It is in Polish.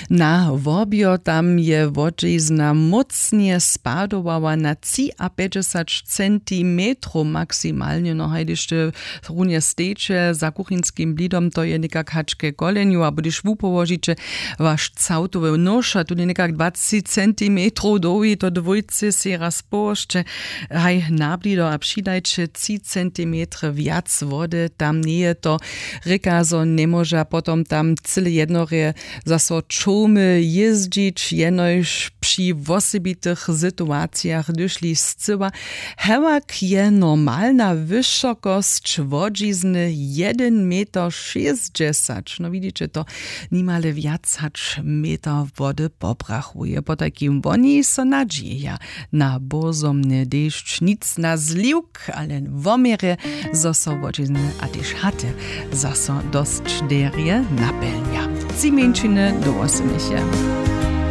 Na wobio tam je wodźizna mocnie spadowała na 53 centimetrów maksymalnie, no hajdyšte runie stejče za kuchinskim blidom to je nekak hačke koleniu, a budiš vu połožiče vaš cautove noša, tu je nekak 20 centimetrów dovi, to dvojce se razpošče, haj nablido a přidajče 3 centimetre viac vody, tam nie je to rekazo ne moža potom tam cyle jednore zaso čome jezdzić, jenož przy wosebitych sytuacjach dyszli scyła. Hewak je normalna wysokość wodzizny 1,60 m. No widzicie, to nimale viac hacz meter wody pobrachuje. Po takim woni so nadzieja na bozomny deszcz, nic na zliuk, ale w omierze zaso wodzizny a też hatte zaso dość derie napelnia. Zimieńczyny do 8.